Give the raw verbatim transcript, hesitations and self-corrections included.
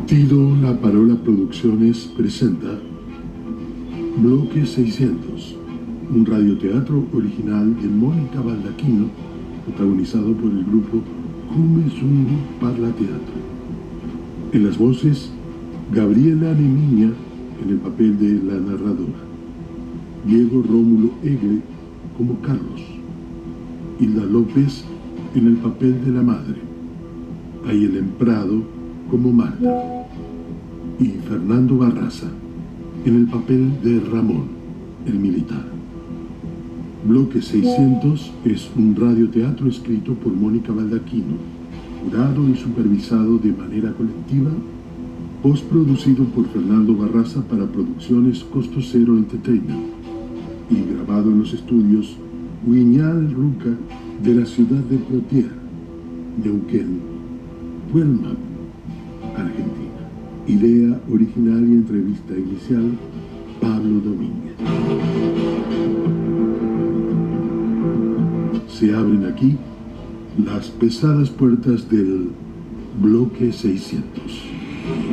Tiro La Parola Producciones presenta Bloque seiscientos, un radioteatro original de Mónica Baldaquino, protagonizado por el grupo Come Sungu Parla Teatro. En las voces, Gabriela Nemiña en el papel de la narradora, Diego Rómulo Egle como Carlos, Hilda López en el papel de la madre, Ayel Emprado como Marta y Fernando Barraza en el papel de Ramón, el militar. Bloque seiscientos es un radioteatro escrito por Mónica Baldaquino, curado y supervisado de manera colectiva, postproducido por Fernando Barraza para Producciones Costo Cero Entertainment y grabado en los estudios Huiñal Ruca de la ciudad de Plotier, Neuquén, Huelma, Argentina. Idea original y entrevista inicial, Pablo Domínguez. Se abren aquí las pesadas puertas del Bloque seiscientos.